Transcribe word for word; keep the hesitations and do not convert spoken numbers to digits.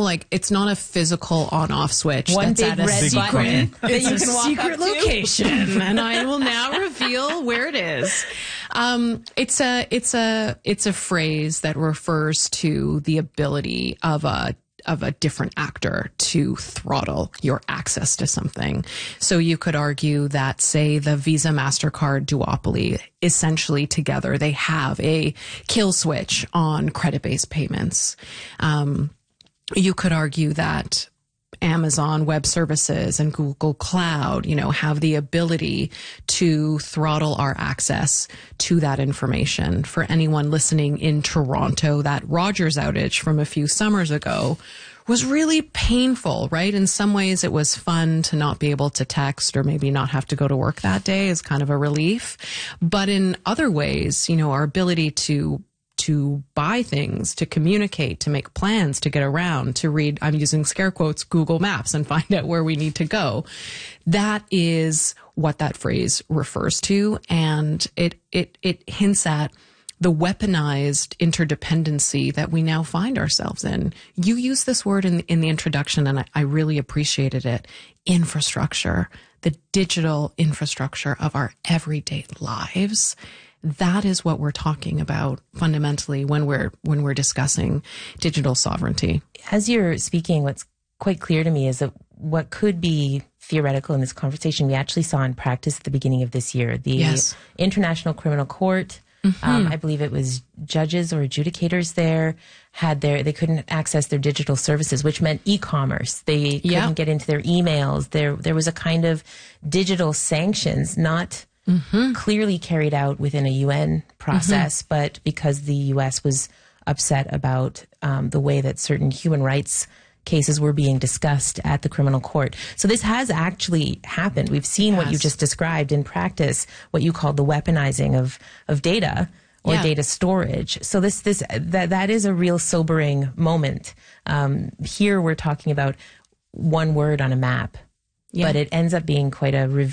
like it's not a physical on-off switch. One that's big at a red secret. button that It's you a can walk secret up to. location, and I will now reveal where it is. Um, it's a it's a it's a phrase that refers to the ability of a of a different actor to throttle your access to something. So you could argue that, say, the Visa MasterCard duopoly, essentially together, they have a kill switch on credit-based payments. Um, you could argue that Amazon Web Services and Google Cloud, you know, have the ability to throttle our access to that information. For anyone listening in Toronto, that Rogers outage from a few summers ago was really painful, right? In some ways, it was fun to not be able to text or maybe not have to go to work that day is kind of a relief. But in other ways, you know, our ability to to buy things, to communicate, to make plans, to get around, to read, I'm using scare quotes, Google Maps and find out where we need to go. That is what that phrase refers to. And it, it, it hints at the weaponized interdependency that we now find ourselves in. You used this word in, in the introduction, and I, I really appreciated it. Infrastructure, the digital infrastructure of our everyday lives. That is what we're talking about fundamentally when we're when we're discussing digital sovereignty. As you're speaking, what's quite clear to me is that what could be theoretical in this conversation, we actually saw in practice at the beginning of this year. The yes. International Criminal Court, mm-hmm. um, I believe it was judges or adjudicators there, had their they couldn't access their digital services, which meant e-commerce. They couldn't yeah. get into their emails. There there was a kind of digital sanctions, not Mm-hmm. clearly carried out within a U N process, mm-hmm. but because the U S was upset about um, the way that certain human rights cases were being discussed at the criminal court. So this has actually happened. We've seen yes. what you just described in practice, what you called the weaponizing of, of data or yeah. data storage. So this, this, that, that is a real sobering moment. Um, here we're talking about one word on a map, yeah. but it ends up being quite a revealing